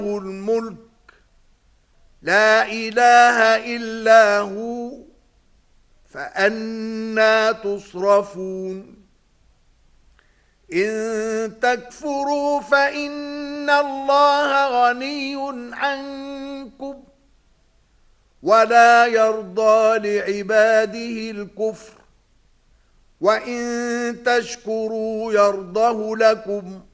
الملك لا إله إلا هو فأنى تصرفون إن تكفروا فإن الله غني عنكم ولا يرضى لعباده الكفر وإن تشكروا يرضه لكم